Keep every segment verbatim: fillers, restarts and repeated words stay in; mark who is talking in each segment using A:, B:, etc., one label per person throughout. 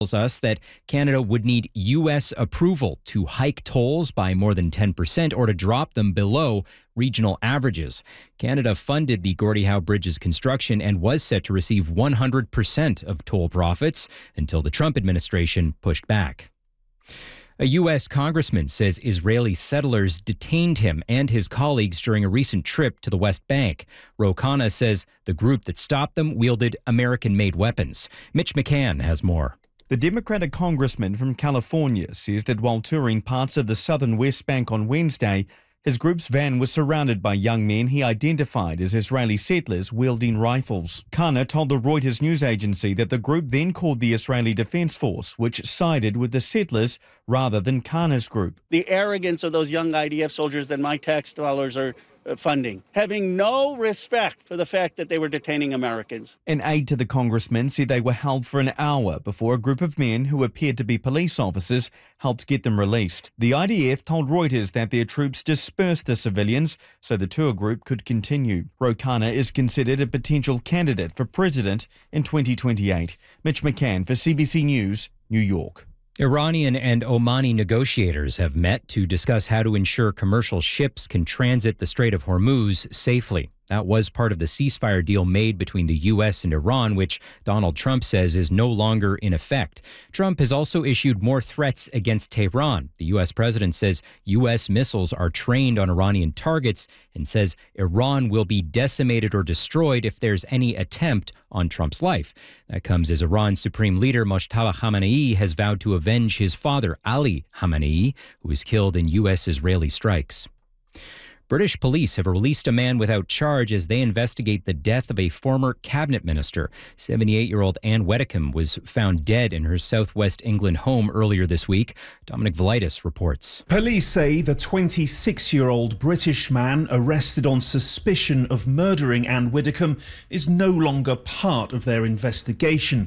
A: tells us that Canada would need U S approval to hike tolls by more than ten percent or to drop them below regional averages. Canada funded the Gordie Howe Bridge's construction and was set to receive one hundred percent of toll profits until the Trump administration pushed back. A U S congressman says Israeli settlers detained him and his colleagues during a recent trip to the West Bank. Ro Khanna says the group that stopped them wielded American-made weapons. Mitch McCann has more.
B: The Democratic congressman from California says that while touring parts of the southern West Bank on Wednesday, his group's van was surrounded by young men he identified as Israeli settlers wielding rifles. Khanna told the Reuters news agency that the group then called the Israeli Defense Force, which sided with the settlers rather than Khanna's group.
C: The arrogance of those young I D F soldiers that my tax dollars are funding, having no respect for the fact that they were detaining Americans.
B: An aide to the congressman said they were held for an hour before a group of men who appeared to be police officers helped get them released. The I D F told Reuters that their troops dispersed the civilians so the tour group could continue. Ro Khanna is considered a potential candidate for president in twenty twenty-eight. Mitch McCann for C B C News, New York.
A: Iranian and Omani negotiators have met to discuss how to ensure commercial ships can transit the Strait of Hormuz safely. That was part of the ceasefire deal made between the U S and Iran, which Donald Trump says is no longer in effect. Trump has also issued more threats against Tehran. The U S president says U S missiles are trained on Iranian targets and says Iran will be decimated or destroyed if there's any attempt on Trump's life. That comes as Iran's supreme leader Mojtaba Khamenei has vowed to avenge his father, Ali Khamenei, who was killed in U S-Israeli strikes. British police have released a man without charge as they investigate the death of a former cabinet minister. seventy-eight-year-old Anne Widdecombe was found dead in her southwest England home earlier this week. Dominic Velitis reports.
D: Police say the twenty-six-year-old British man arrested on suspicion of murdering Anne Widdecombe is no longer part of their investigation.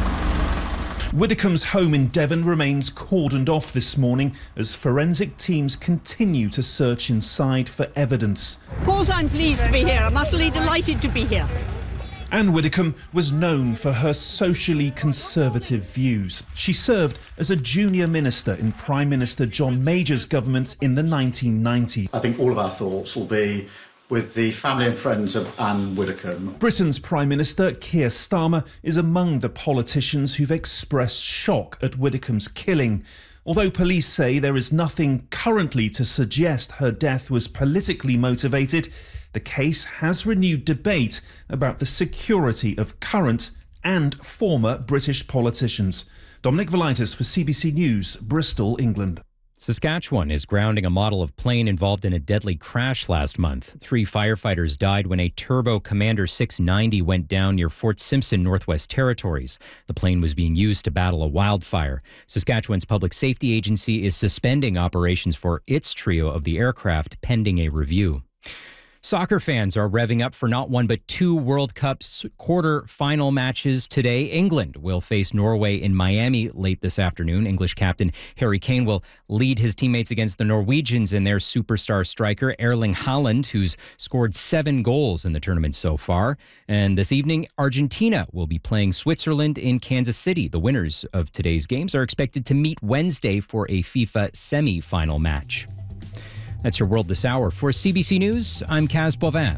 D: Widdecombe's home in Devon remains cordoned off this morning as forensic teams continue to search inside for evidence.
E: Of course I'm pleased to be here. I'm utterly delighted to be here.
D: Anne Widdecombe was known for her socially conservative views. She served as a junior minister in Prime Minister John Major's government in the nineteen nineties.
F: I think all of our thoughts will be with the family and friends of Anne Widdecombe.
D: Britain's Prime Minister Keir Starmer is among the politicians who've expressed shock at Widdecombe's killing. Although police say there is nothing currently to suggest her death was politically motivated, the case has renewed debate about the security of current and former British politicians. Dominic Velitis for C B C News, Bristol, England.
A: Saskatchewan is grounding a model of plane involved in a deadly crash last month. Three firefighters died when a Turbo Commander six ninety went down near Fort Simpson, Northwest Territories. The plane was being used to battle a wildfire. Saskatchewan's public safety agency is suspending operations for its trio of the aircraft pending a review. Soccer fans are revving up for not one but two World Cup's quarter-final matches today. England will face Norway in Miami late this afternoon. English captain Harry Kane will lead his teammates against the Norwegians and their superstar striker Erling Haaland, who's scored seven goals in the tournament so far. And this evening, Argentina will be playing Switzerland in Kansas City. The winners of today's games are expected to meet Wednesday for a FIFA semi-final match. That's your World This Hour. For C B C News, I'm Kaz Bovin.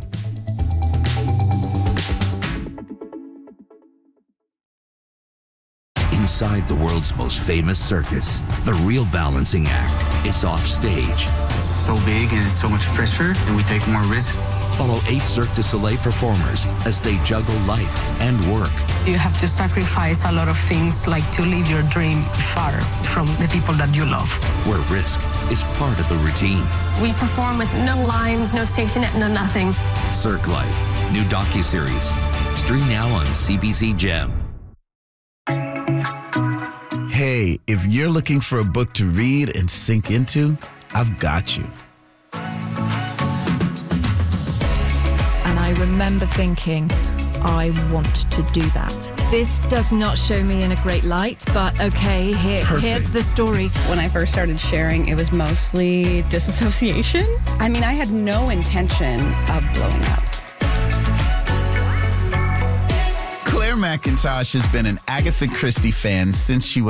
G: Inside the world's most famous circus, the real balancing act is off stage.
H: It's so big and it's so much pressure, and we take more risk.
G: Follow eight Cirque du Soleil performers as they juggle life and work.
I: You have to sacrifice a lot of things, like to leave your dream far from the people that you love.
G: Where risk is part of the routine.
J: We perform with no lines, no safety net, no nothing.
G: Cirque Life, new docuseries. Stream now on C B C Gem.
K: Hey, if you're looking for a book to read and sink into, I've got you.
L: And I remember thinking, I want to do that. This does not show me in a great light, but okay, here, here's the story.
M: When I first started sharing, it was mostly disassociation. I mean, I had no intention of blowing up.
K: Claire McIntosh has been an Agatha Christie fan since she was